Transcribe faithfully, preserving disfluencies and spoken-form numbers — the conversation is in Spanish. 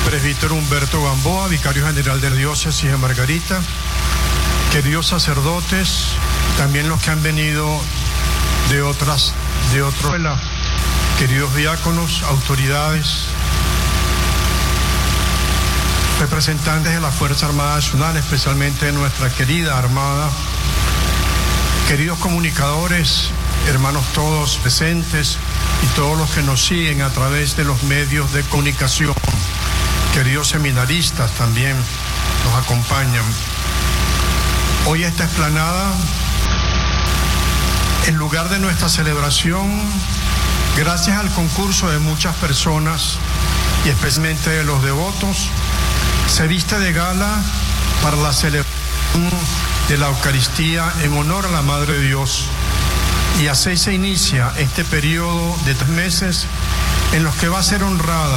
presbítero Humberto Gamboa, vicario general de la diócesis de Margarita, queridos sacerdotes, también los que han venido de otras, de otro, queridos diáconos, autoridades, representantes de la Fuerza Armada Nacional, especialmente de nuestra querida Armada, queridos comunicadores, hermanos todos presentes y todos los que nos siguen a través de los medios de comunicación, queridos seminaristas también nos acompañan. Hoy esta explanada, en lugar de nuestra celebración, gracias al concurso de muchas personas y especialmente de los devotos, se viste de gala para la celebración de la Eucaristía en honor a la Madre de Dios. Y así se inicia este periodo de tres meses en los que va a ser honrada